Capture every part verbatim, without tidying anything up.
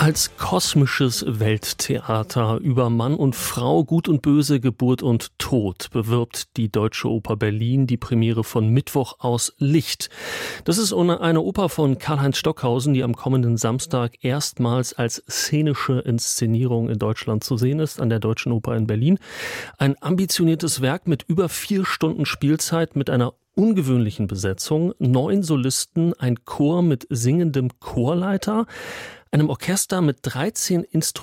Als kosmisches Welttheater über Mann und Frau, Gut und Böse, Geburt und Tod bewirbt die Deutsche Oper Berlin die Premiere von Mittwoch aus Licht. Das ist eine Oper von Karl-Heinz Stockhausen, die am kommenden Samstag erstmals als szenische Inszenierung in Deutschland zu sehen ist, an der Deutschen Oper in Berlin. Ein ambitioniertes Werk mit über vier Stunden Spielzeit, mit einer ungewöhnlichen Besetzung, neun Solisten, ein Chor mit singendem Chorleiter, einem Orchester mit dreizehn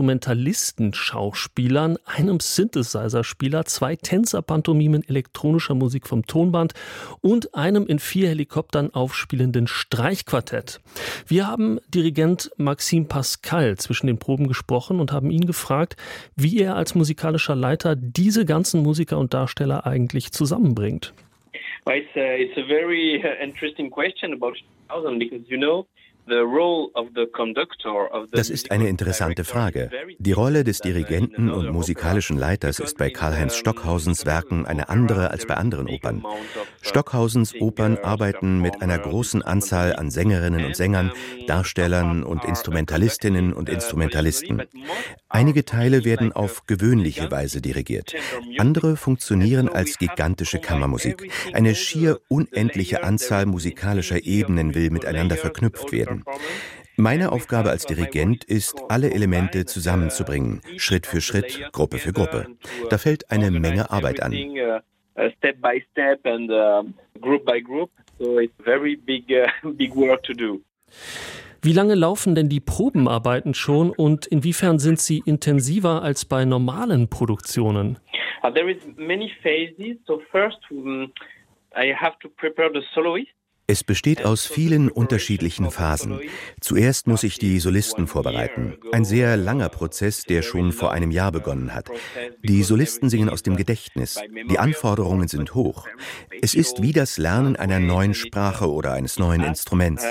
Instrumentalisten-Schauspielern, einem Synthesizer-Spieler, zwei Tänzer-Pantomimen elektronischer Musik vom Tonband und einem in vier Helikoptern aufspielenden Streichquartett. Wir haben Dirigent Maxime Pascal zwischen den Proben gesprochen und haben ihn gefragt, wie er als musikalischer Leiter diese ganzen Musiker und Darsteller eigentlich zusammenbringt. Well, it's a, it's a very uh, interesting question about Stockhausen because, you know, the role of the conductor of the Das ist eine interessante Frage. Die Rolle des Dirigenten und musikalischen Leiters ist bei Karl-Heinz Stockhausens Werken eine andere als bei anderen Opern. Stockhausens Opern arbeiten mit einer großen Anzahl an Sängerinnen und Sängern, Darstellern und Instrumentalistinnen und Instrumentalisten. Einige Teile werden auf gewöhnliche Weise dirigiert. Andere funktionieren als gigantische Kammermusik. Eine schier unendliche Anzahl musikalischer Ebenen will miteinander verknüpft werden. Meine Aufgabe als Dirigent ist, alle Elemente zusammenzubringen, Schritt für Schritt, Gruppe für Gruppe. Da fällt eine Menge Arbeit an. Step by step and group by group, so it's very big, big work to do. Wie lange laufen denn die Probenarbeiten schon und inwiefern sind sie intensiver als bei normalen Produktionen? Uh, there is many phases. So first, um, I have to prepare the soloist. Es besteht aus vielen unterschiedlichen Phasen. Zuerst muss ich die Solisten vorbereiten. Ein sehr langer Prozess, der schon vor einem Jahr begonnen hat. Die Solisten singen aus dem Gedächtnis. Die Anforderungen sind hoch. Es ist wie das Lernen einer neuen Sprache oder eines neuen Instruments.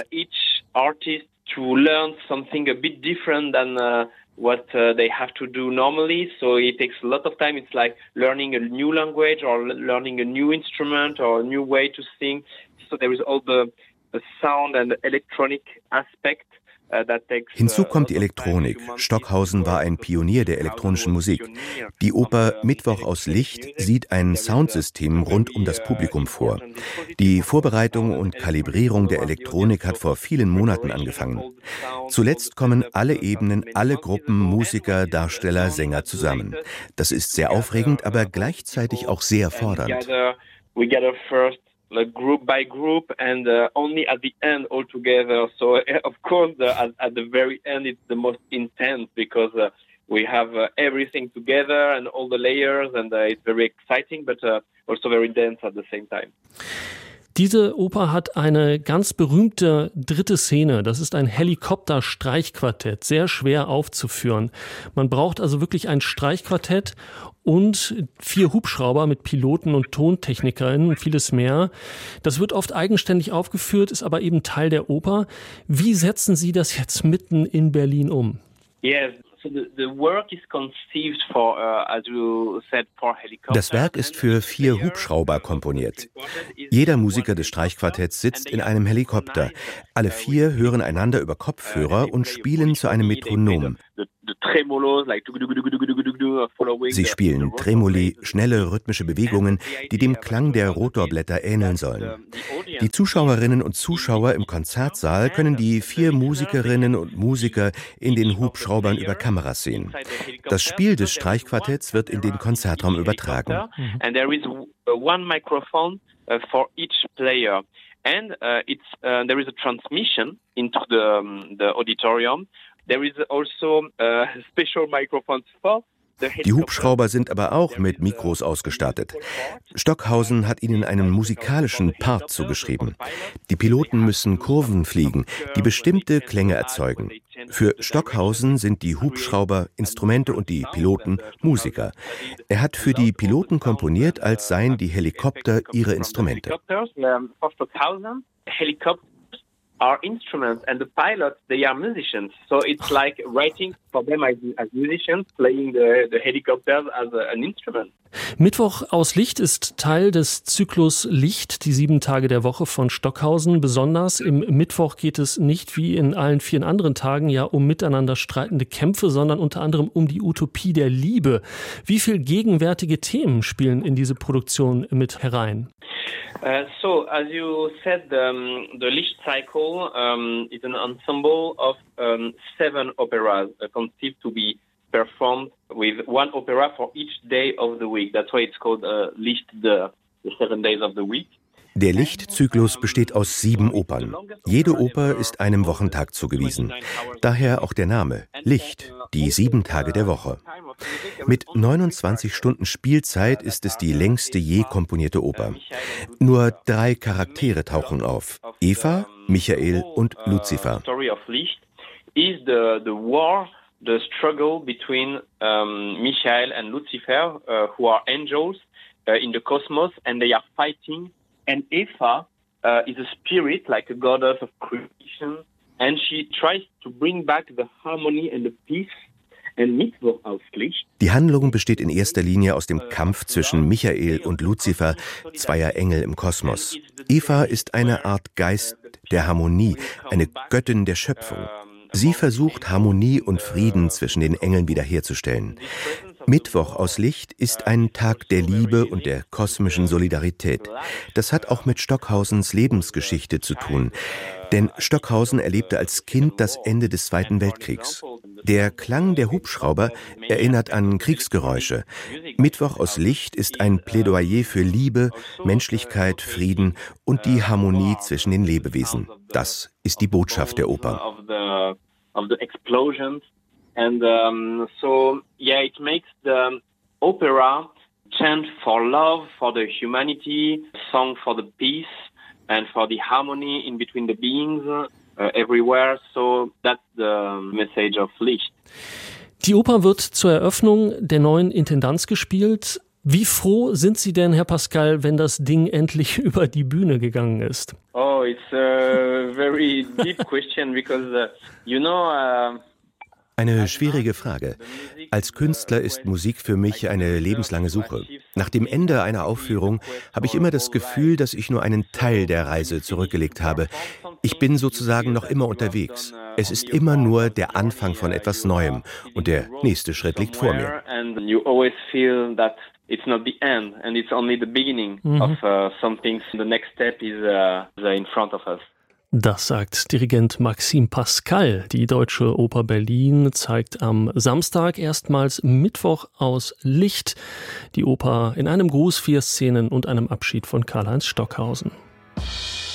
To learn something a bit different than uh, what uh, they have to do normally. So it takes a lot of time. It's like learning a new language or learning a new instrument or a new way to sing. So there is all the, the sound and the electronic aspect. Hinzu kommt die Elektronik. Stockhausen war ein Pionier der elektronischen Musik. Die Oper Mittwoch aus Licht sieht ein Soundsystem rund um das Publikum vor. Die Vorbereitung und Kalibrierung der Elektronik hat vor vielen Monaten angefangen. Zuletzt kommen alle Ebenen, alle Gruppen, Musiker, Darsteller, Sänger zusammen. Das ist sehr aufregend, aber gleichzeitig auch sehr fordernd. Like group by group and uh, only at the end all together. So uh, of course the, at, at the very end it's the most intense because uh, we have uh, everything together and all the layers and uh, it's very exciting but uh, also very dense at the same time. Diese Oper hat eine ganz berühmte dritte Szene. Das ist ein Helikopter-Streichquartett, sehr schwer aufzuführen. Man braucht also wirklich ein Streichquartett und vier Hubschrauber mit Piloten und Tontechnikerinnen und vieles mehr. Das wird oft eigenständig aufgeführt, ist aber eben Teil der Oper. Wie setzen Sie das jetzt mitten in Berlin um? Yes. Das Werk ist für vier Hubschrauber komponiert. Jeder Musiker des Streichquartetts sitzt in einem Helikopter. Alle vier hören einander über Kopfhörer und spielen zu einem Metronom. Sie spielen Tremoli, schnelle rhythmische Bewegungen, die dem Klang der Rotorblätter ähneln sollen. Die Zuschauerinnen und Zuschauer im Konzertsaal können die vier Musikerinnen und Musiker in den Hubschraubern über Kameras sehen. Das Spiel des Streichquartetts wird in den Konzertraum übertragen. And there is one microphone for each player. And uh, it's uh, there is a transmission into the um, the auditorium. There is also uh, special microphones for Die Hubschrauber sind aber auch mit Mikros ausgestattet. Stockhausen hat ihnen einen musikalischen Part zugeschrieben. Die Piloten müssen Kurven fliegen, die bestimmte Klänge erzeugen. Für Stockhausen sind die Hubschrauber Instrumente und die Piloten Musiker. Er hat für die Piloten komponiert, als seien die Helikopter ihre Instrumente. are instruments and the pilots, they are musicians. So it's like writing for them as, as musicians, playing the, the helicopters as a, an instrument. Mittwoch aus Licht ist Teil des Zyklus Licht, die sieben Tage der Woche von Stockhausen. Besonders im Mittwoch geht es nicht wie in allen vier anderen Tagen ja um miteinander streitende Kämpfe, sondern unter anderem um die Utopie der Liebe. Wie viel gegenwärtige Themen spielen in diese Produktion mit herein? Uh, so, as you said, um, the Licht cycle um, is an ensemble of um, seven operas uh, conceived to be performed with one opera for each day of the week. That's why it's called uh, Licht, the, the seven days of the week. Der Lichtzyklus besteht aus sieben Opern. Jede Oper ist einem Wochentag zugewiesen. Daher auch der Name Licht, die sieben Tage der Woche. Mit neunundzwanzig Stunden Spielzeit ist es die längste je komponierte Oper. Nur drei Charaktere tauchen auf: Eva, Michael und Luzifer. The struggle between um, Michael and Lucifer, uh, who are angels uh, in the cosmos, and they are fighting. And Eva uh, is a spirit, like a goddess of creation, and she tries to bring back the harmony and the peace. And Mittwoch aus Licht. Die Handlung besteht in erster Linie aus dem Kampf zwischen Michael und Luzifer, zweier Engel im Kosmos. Eva ist eine Art Geist der Harmonie, eine Göttin der Schöpfung. Sie versucht, Harmonie und Frieden zwischen den Engeln wiederherzustellen. Mittwoch aus Licht ist ein Tag der Liebe und der kosmischen Solidarität. Das hat auch mit Stockhausens Lebensgeschichte zu tun. Denn Stockhausen erlebte als Kind das Ende des Zweiten Weltkriegs. Der Klang der Hubschrauber erinnert an Kriegsgeräusche. Mittwoch aus Licht ist ein Plädoyer für Liebe, Menschlichkeit, Frieden und die Harmonie zwischen den Lebewesen. Das ist die Botschaft der Oper. And um, so, yeah, it makes the opera chant for love, for the humanity, song for the peace and for the harmony in between the beings uh, everywhere. So that's the message of Licht. Die Oper wird zur Eröffnung der neuen Intendanz gespielt. Wie froh sind Sie denn, Herr Pascal, wenn das Ding endlich über die Bühne gegangen ist? Oh, it's a very deep question because, uh, you know... Uh, Eine schwierige Frage. Als Künstler ist Musik für mich eine lebenslange Suche. Nach dem Ende einer Aufführung habe ich immer das Gefühl, dass ich nur einen Teil der Reise zurückgelegt habe. Ich bin sozusagen noch immer unterwegs. Es ist immer nur der Anfang von etwas Neuem und der nächste Schritt liegt vor mir. It's not the end, and it's only the beginning mhm. of uh, something. The next step is uh, in front of us. Das sagt Dirigent Maxime Pascal. Die Deutsche Oper Berlin zeigt am Samstag erstmals Mittwoch aus Licht. Die Oper in einem Gruß, vier Szenen und einem Abschied von Karl-Heinz Stockhausen.